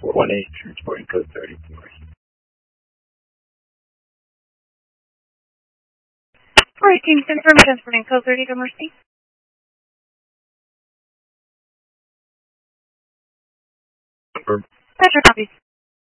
418, transporting code 34. Alright, team, confirm transporting code 30 to Mercy. Confirm. Roger, copies.